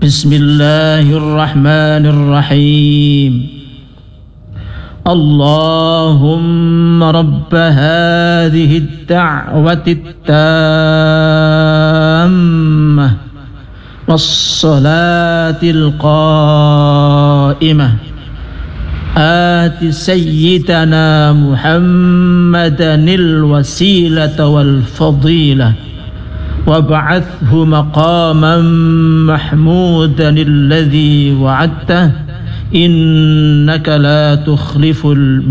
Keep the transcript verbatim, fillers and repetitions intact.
بسم الله الرحمن الرحيم اللهم رب هذه الدعوة التامة والصلاة القائمة آت سيدنا محمدا الوسيلة والفضيلة وابعثه مقاما محمودا الذي وعدته إنك لا تخلف الميعاد.